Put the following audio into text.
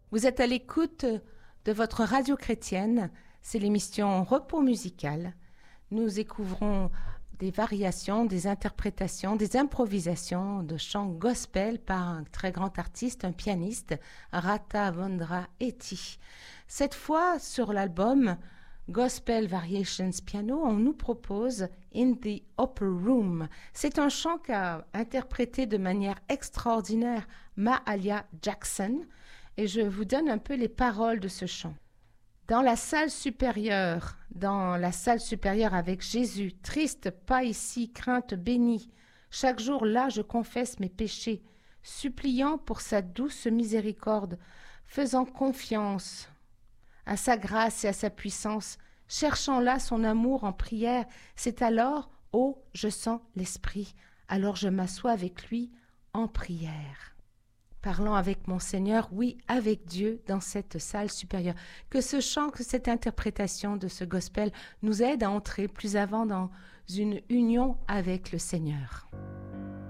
Vous êtes à l'écoute de votre radio chrétienne, c'est l'émission Repos musical. Nous découvrons des variations, des interprétations, des improvisations de chants gospel par un très grand artiste, un pianiste, Rata Vondra Eti. Cette fois, sur l'album Gospel Variations Piano, on nous propose In the Upper Room. C'est un chant qu'a interprété de manière extraordinaire Mahalia Jackson. Et je vous donne un peu les paroles de ce chant. Dans la salle supérieure avec Jésus, triste, pas ici, crainte bénie. Chaque jour là, je confesse mes péchés, suppliant pour sa douce miséricorde, faisant confiance à sa grâce et à sa puissance, cherchant là son amour en prière. C'est alors, oh, je sens l'Esprit, alors je m'assois avec lui en prière. Parlant avec mon Seigneur, oui, avec Dieu dans cette salle supérieure. Que ce chant, que cette interprétation de ce gospel nous aide à entrer plus avant dans une union avec le Seigneur.